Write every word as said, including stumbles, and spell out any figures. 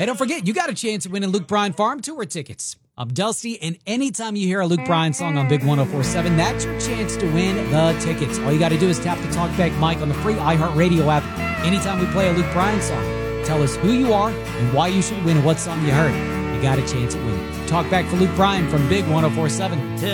Hey, don't forget, you got a chance at winning Luke Bryan Farm Tour tickets. I'm Dusty, and anytime you hear a Luke Bryan song on Big one oh four seven, that's your chance to win the tickets. All you got to do is tap the TalkBack mic on the free iHeartRadio app. Anytime we play a Luke Bryan song, tell us who you are and why you should win and what song you heard. You got a chance at winning. Talk back for Luke Bryan from Big one oh four seven.